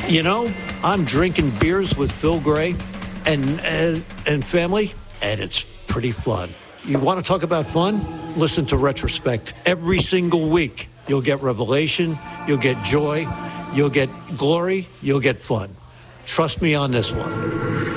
You know, I'm drinking beers with Phil Gray and family, and it's pretty fun. You want to talk about fun? Listen to Retrospect every single week. You'll get revelation, you'll get joy, you'll get glory, you'll get fun. Trust me on this one.